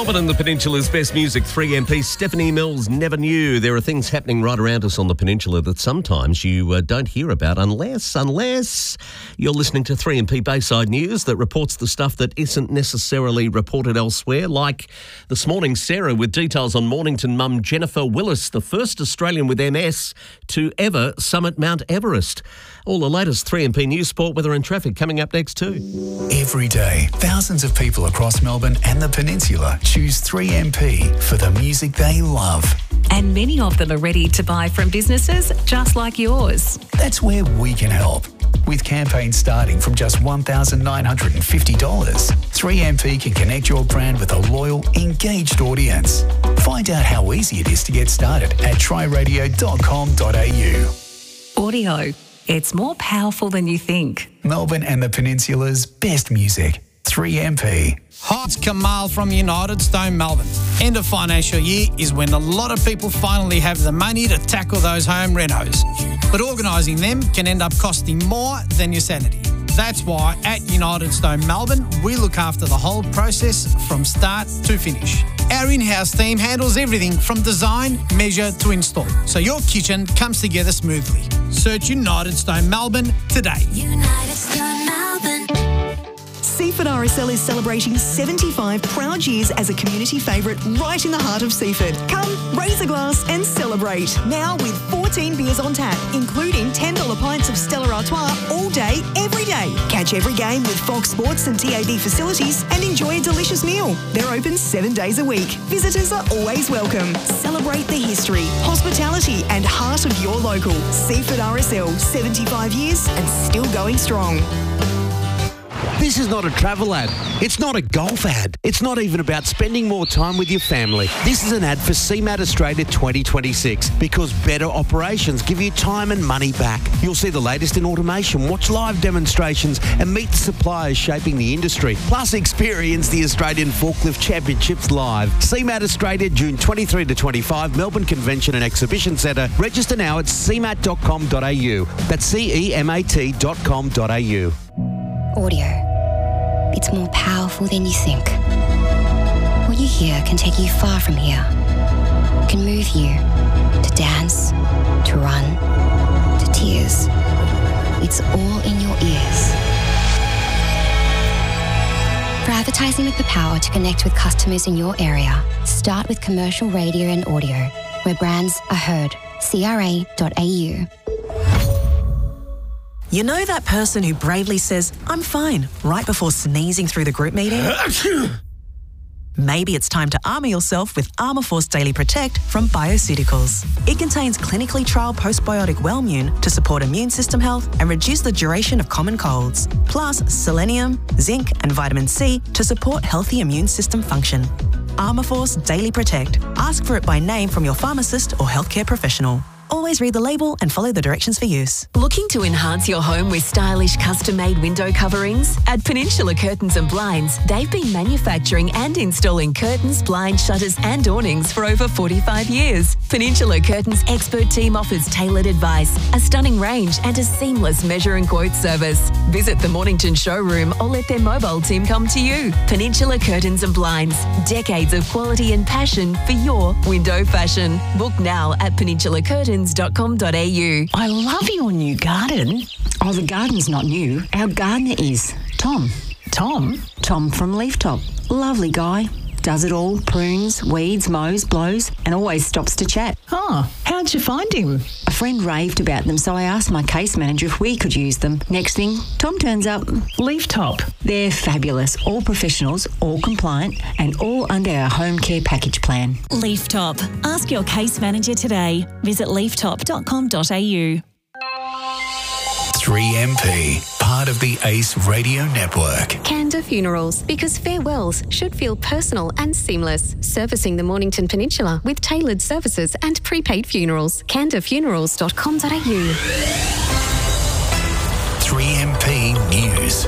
Melbourne and the Peninsula's best music, 3MP. Stephanie Mills never knew. There are things happening right around us on the Peninsula that sometimes you don't hear about unless you're listening to 3MP Bayside News that reports the stuff that isn't necessarily reported elsewhere. Like this morning, Sarah with details on Mornington mum Jennifer Willis, the first Australian with MS to ever summit Mount Everest. All the latest 3MP News, sport, weather and traffic coming up next too. Every day, thousands of people across Melbourne and the Peninsula choose 3MP for the music they love. And many of them are ready to buy from businesses just like yours. That's where we can help. With campaigns starting from just $1,950, 3MP can connect your brand with a loyal, engaged audience. Find out how easy it is to get started at tryradio.com.au. Audio. It's more powerful than you think. Melbourne and the Peninsula's best music. 3MP. Hi, it's Kamal from United Stone Melbourne. End of financial year is when a lot of people finally have the money to tackle those home renos. But organising them can end up costing more than your sanity. That's why at United Stone Melbourne, we look after the whole process from start to finish. Our in-house team handles everything from design, measure to install, so your kitchen comes together smoothly. Search United Stone Melbourne today. United Stone Melbourne. Seaford RSL is celebrating 75 proud years as a community favourite right in the heart of Seaford. Come, raise a glass and celebrate. Now with 14 beers on tap, including $10 pints of Stella Artois all day, every day. Catch every game with Fox Sports and TAB facilities and enjoy a delicious meal. They're open 7 days a week. Visitors are always welcome. Celebrate the history, hospitality and heart of your local. Seaford RSL, 75 years and still going strong. This is not a travel ad. It's not a golf ad. It's not even about spending more time with your family. This is an ad for CMAT Australia 2026 because better operations give you time and money back. You'll see the latest in automation, watch live demonstrations and meet the suppliers shaping the industry. Plus experience the Australian Forklift Championships live. CMAT Australia, June 23 to 25, Melbourne Convention and Exhibition Centre. Register now at cmat.com.au. That's CEMAT.com.au. Audio. It's more powerful than you think. What you hear can take you far from here. It can move you to dance, to run, to tears. It's all in your ears. For advertising with the power to connect with customers in your area, start with commercial radio and audio, where brands are heard. CRA.au. You know that person who bravely says, "I'm fine," right before sneezing through the group meeting? Maybe it's time to armour yourself with Armourforce Daily Protect from Bioceuticals. It contains clinically trialled postbiotic Wellmune to support immune system health and reduce the duration of common colds, plus selenium, zinc and vitamin C to support healthy immune system function. Armourforce Daily Protect. Ask for it by name from your pharmacist or healthcare professional. Always read the label and follow the directions for use. Looking to enhance your home with stylish custom-made window coverings? At Peninsula Curtains and Blinds, they've been manufacturing and installing curtains, blinds, shutters and awnings for over 45 years. Peninsula Curtains' expert team offers tailored advice, a stunning range and a seamless measure and quote service. Visit the Mornington showroom or let their mobile team come to you. Peninsula Curtains and Blinds, decades of quality and passion for your window fashion. Book now at peninsulacurtains.com.au. I love your new garden. Oh, the garden's not new. Our gardener is Tom. Tom? Tom from Leaftop. Lovely guy. Does it all. Prunes, weeds, mows, blows, and always stops to chat. Oh, how'd you find him? A friend raved about them, so I asked my case manager if we could use them. Next thing, Tom turns up. Leaftop. They're fabulous. All professionals, all compliant, and all under our home care package plan. Leaftop. Ask your case manager today. Visit leaftop.com.au. 3MP, part of the ACE Radio Network. Canda Funerals, because farewells should feel personal and seamless. Servicing the Mornington Peninsula with tailored services and prepaid funerals. candafunerals.com.au. 3MP News.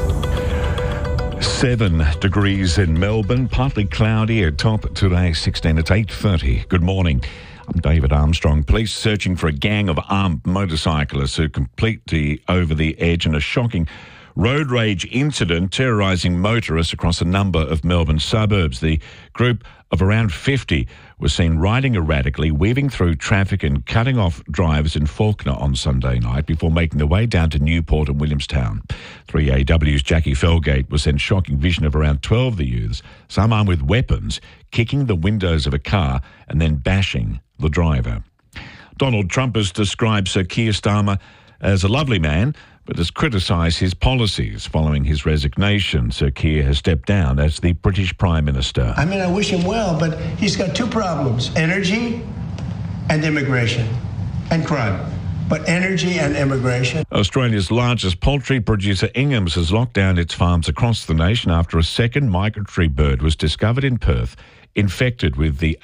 7 degrees in Melbourne, partly cloudy, a top today 16 at 8:30. Good morning. I'm David Armstrong. Police searching for a gang of armed motorcyclists who completely over the edge in a shocking road rage incident terrorising motorists across a number of Melbourne suburbs. The group of around 50 was seen riding erratically, weaving through traffic and cutting off drivers in Faulkner on Sunday night before making their way down to Newport and Williamstown. 3AW's Jackie Felgate was sent shocking vision of around 12 of the youths, some armed with weapons, kicking the windows of a car and then bashing the driver. Donald Trump has described Sir Keir Starmer as a lovely man, but has criticised his policies. Following his resignation, Sir Keir has stepped down as the British Prime Minister. I mean, I wish him well, but he's got two problems: energy and immigration and crime. But energy and immigration. Australia's largest poultry producer, Ingham's, has locked down its farms across the nation after a second migratory bird was discovered in Perth, infected with the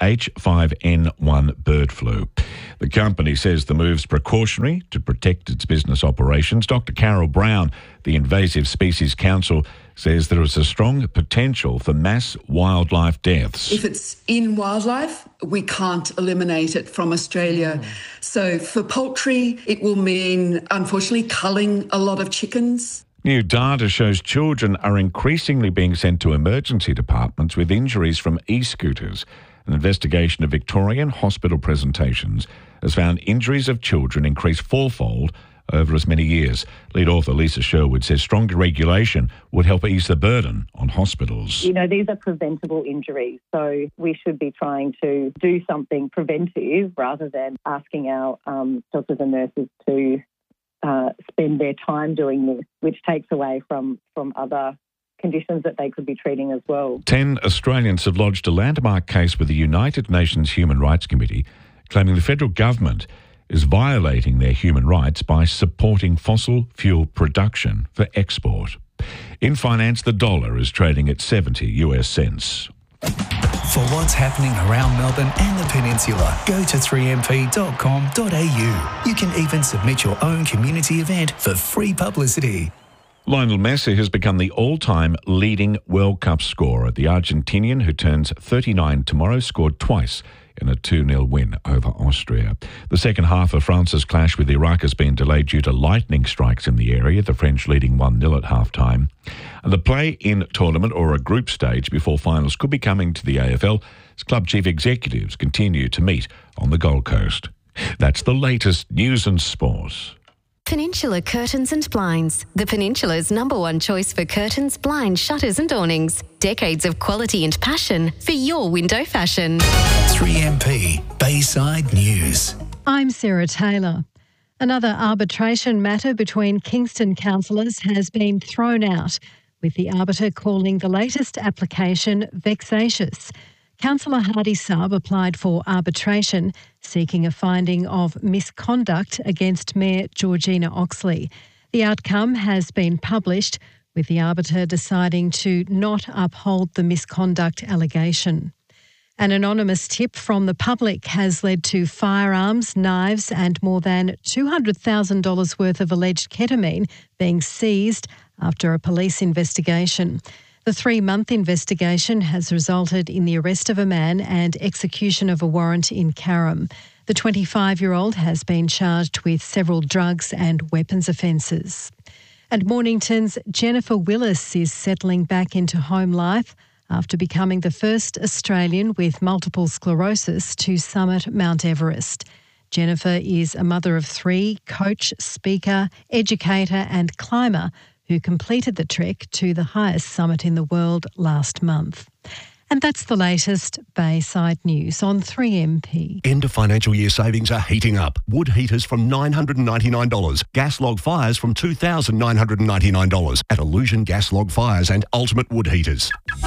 H5N1 bird flu. The company says the move's precautionary to protect its business operations. Dr. Carol Brown, the Invasive Species Council, says there is a strong potential for mass wildlife deaths. If it's in wildlife, we can't eliminate it from Australia. So for poultry, it will mean, unfortunately, culling a lot of chickens. New data shows children are increasingly being sent to emergency departments with injuries from e-scooters. An investigation of Victorian hospital presentations has found injuries of children increase fourfold over as many years. Lead author Lisa Sherwood says stronger regulation would help ease the burden on hospitals. You know, these are preventable injuries, so we should be trying to do something preventive rather than asking our doctors and nurses to spend their time doing this, which takes away from other conditions that they could be treating as well. 10 Australians have lodged a landmark case with the United Nations Human Rights Committee, claiming the federal government is violating their human rights by supporting fossil fuel production for export. In finance, the dollar is trading at 70 US cents. For what's happening around Melbourne and the Peninsula, go to 3mp.com.au. You can even submit your own community event for free publicity. Lionel Messi has become the all-time leading World Cup scorer. The Argentinian, who turns 39 tomorrow, scored twice in a 2-0 win over Austria. The second half of France's clash with Iraq has been delayed due to lightning strikes in the area, the French leading 1-0 at half-time. And the play-in tournament, or a group stage before finals, could be coming to the AFL as club chief executives continue to meet on the Gold Coast. That's the latest news and sport. Peninsula Curtains and Blinds, the Peninsula's #1 choice for curtains, blinds, shutters and awnings. Decades of quality and passion for your window fashion. 3MP Bayside News. I'm Sarah Taylor. Another arbitration matter between Kingston councillors has been thrown out, with the arbiter calling the latest application vexatious. Councillor Hardy Saab applied for arbitration, seeking a finding of misconduct against Mayor Georgina Oxley. The outcome has been published, with the arbiter deciding to not uphold the misconduct allegation. An anonymous tip from the public has led to firearms, knives and more than $200,000 worth of alleged ketamine being seized after a police investigation. The 3-month investigation has resulted in the arrest of a man and execution of a warrant in Carrum. The 25-year-old has been charged with several drugs and weapons offences. And Mornington's Jennifer Willis is settling back into home life after becoming the first Australian with multiple sclerosis to summit Mount Everest. Jennifer is a mother of 3, coach, speaker, educator and climber who completed the trek to the highest summit in the world last month. And that's the latest Bayside News on 3MP. End of financial year savings are heating up. Wood heaters from $999. Gas log fires from $2,999 at Illusion Gas Log Fires and Ultimate Wood Heaters.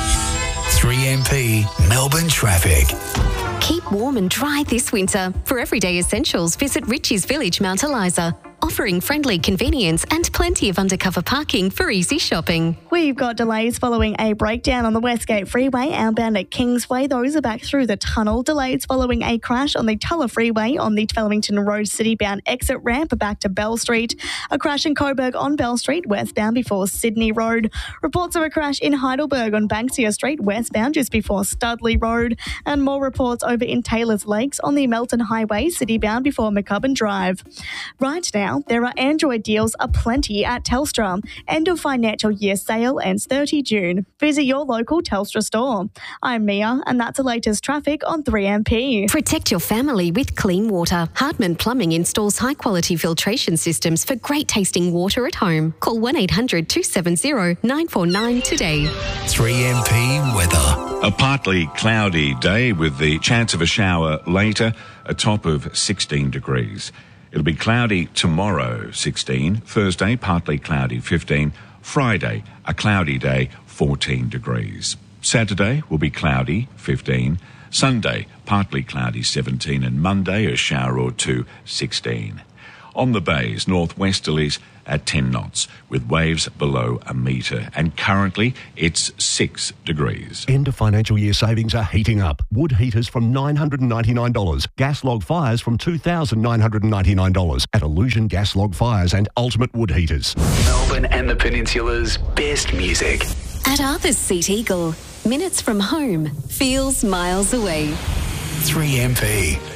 3MP Melbourne Traffic. Keep warm and dry this winter. For everyday essentials, visit Ritchie's Village, Mount Eliza, offering friendly convenience and plenty of undercover parking for easy shopping. We've got delays following a breakdown on the Westgate Freeway outbound at Kingsway. Those are back through the tunnel. Delays following a crash on the Tulla Freeway on the Wellington Road City-bound exit ramp back to Bell Street. A crash in Coburg on Bell Street, westbound before Sydney Road. Reports of a crash in Heidelberg on Banksia Street, westbound just before Studley Road. And more reports over in Taylors Lakes on the Melton Highway, city-bound before McCubbin Drive. Right now, there are Android deals aplenty at Telstra. End of financial year sale ends 30 June. Visit your local Telstra store. I'm Mia, and that's the latest traffic on 3MP. Protect your family with clean water. Hartman Plumbing installs high-quality filtration systems for great-tasting water at home. Call 1-800-270-949 today. 3MP weather. A partly cloudy day with the chance of a shower later, a top of 16 degrees. It'll be cloudy tomorrow, 16. Thursday, partly cloudy, 15. Friday, a cloudy day, 14 degrees. Saturday will be cloudy, 15. Sunday, partly cloudy, 17. And Monday, a shower or two, 16. On the bays, northwesterlies at 10 knots, with waves below a metre. And currently, it's 6 degrees. End of financial year savings are heating up. Wood heaters from $999. Gas log fires from $2,999 at Illusion Gas Log Fires and Ultimate Wood Heaters. Melbourne and the Peninsula's best music. At Arthur's Seat Eagle, minutes from home feels miles away. 3MP.